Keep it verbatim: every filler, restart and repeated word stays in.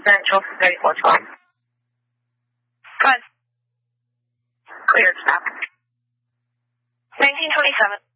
Central thirty-four twelve. Good. Cleared, stop. nineteen twenty-seven.